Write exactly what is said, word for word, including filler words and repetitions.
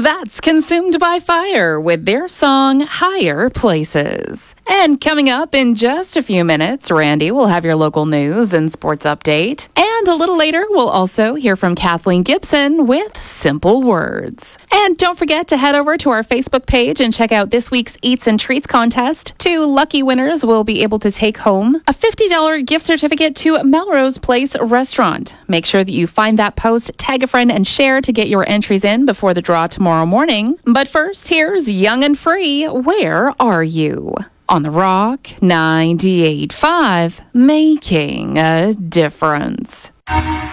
That's Consumed by Fire with their song Higher Places. And coming up in just a few minutes, Randy will have your local news and sports update. And a little later, we'll also hear from Kathleen Gibson with Simple Words. And don't forget to head over to our Facebook page and check out this week's Eats and Treats contest. Two lucky winners will be able to take home a fifty dollars gift certificate to Melrose Place Restaurant. Make sure that you find that post, tag a friend, and share to get your entries in before the draw tomorrow morning. But first, here's Young and Free, Where Are You? On the Rock ninety-eight point five, making a difference.